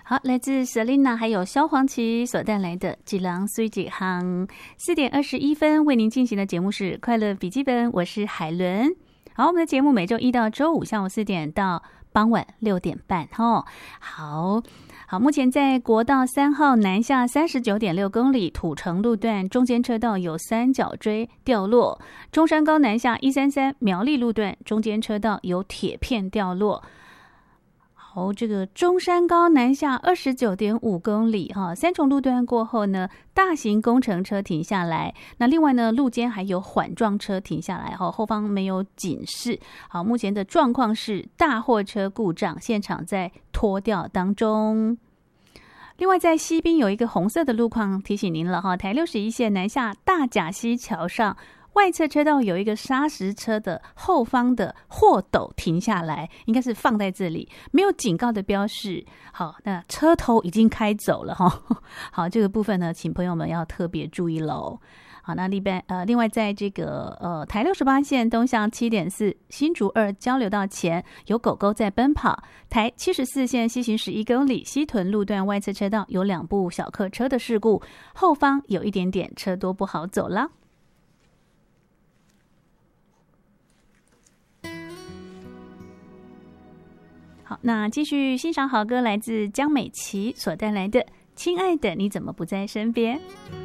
好，来自 Selina 还有萧煌奇所带来的《几郎随几行》，4:21为您进行的节目是快乐笔记本，我是海伦。好，我们的节目每周一到周五下午4点到傍晚6点半哦。好，目前在国道3号南下39.6公里土城路段中间车道有三角锥掉落，中山高南下133苗栗路段中间车道有铁片掉落。好，这个中山高南下29.5公里三重路段过后呢，大型工程车停下来。那另外呢，路肩还有缓撞车停下来后方没有警示。好，目前的状况是大货车故障，现场在拖吊当中。另外在西滨有一个红色的路况提醒您了台61线南下大甲溪桥上外侧车道有一个砂石车的后方的货斗停下来，应该是放在这里，没有警告的标示。好，那车头已经开走了好，这个部分呢，请朋友们要特别注意喽。好，那另外在这个台68线东向7.4新竹2交流道前有狗狗在奔跑，台74线西行11公里西屯路段外侧车道有2部小客车的事故，后方有一点点车多不好走了。好，那继续欣赏好歌，来自江美琪所带来的《亲爱的你怎么不在身边》。